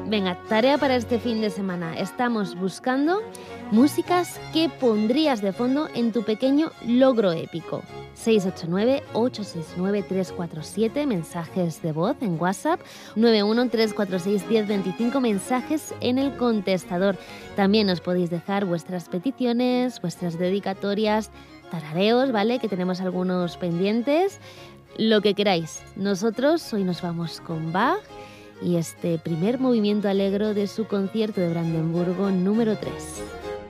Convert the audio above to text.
Venga, tarea para este fin de semana. Estamos buscando músicas que pondrías de fondo en tu pequeño logro épico. 689-869-347, mensajes de voz en WhatsApp, 91-346-1025, mensajes en el contestador. También os podéis dejar vuestras peticiones, vuestras dedicatorias, tarareos, ¿vale? Que tenemos algunos pendientes, lo que queráis. Nosotros hoy nos vamos con Bach y este primer movimiento alegro de su concierto de Brandenburgo número 3.